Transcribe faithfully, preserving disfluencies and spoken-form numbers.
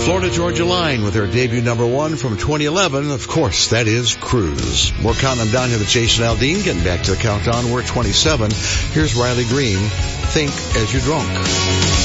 Florida Georgia Line with their debut number one from twenty eleven. Of course, that is Cruise. We're counting them down here with Jason Aldean. Getting back to the countdown. We're twenty-seven. Here's Riley Green. Think as you're drunk.